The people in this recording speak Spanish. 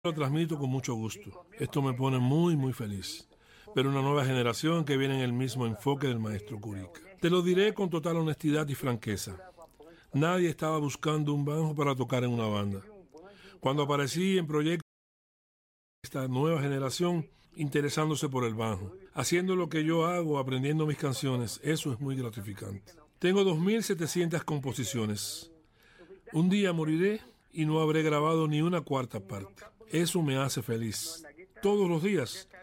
Lo transmito con mucho gusto. Esto me pone muy feliz. Pero una nueva generación que viene en el mismo enfoque del maestro Curica. Te lo diré con total honestidad y franqueza. Nadie estaba buscando un bajo para tocar en una banda. Cuando aparecí en proyectos de esta nueva generación, interesándose por el bajo, haciendo lo que yo hago, aprendiendo mis canciones, eso es muy gratificante. Tengo 2.700 composiciones. Un día moriré y no habré grabado ni una cuarta parte. Eso me hace feliz. Todos los días